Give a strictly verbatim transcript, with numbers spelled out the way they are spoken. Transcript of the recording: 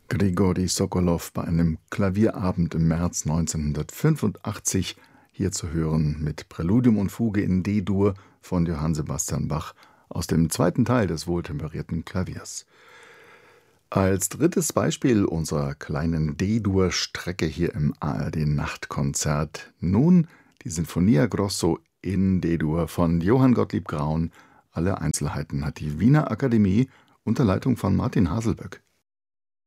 Grigori Sokolow bei einem Klavierabend im März neunzehnhundertfünfundachtzig, hier zu hören mit Präludium und Fuge in D-Dur von Johann Sebastian Bach aus dem zweiten Teil des wohltemperierten Klaviers. Als drittes Beispiel unserer kleinen D-Dur-Strecke hier im A R D-Nachtkonzert nun die Sinfonia Grosso in D-Dur von Johann Gottlieb Graun. Alle Einzelheiten hat die Wiener Akademie unter Leitung von Martin Haselböck.